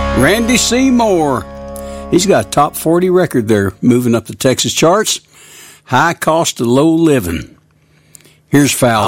Randy Seymour. He's got a top 40 record there, moving up the Texas charts. High Cost of Low Living. Here's Foul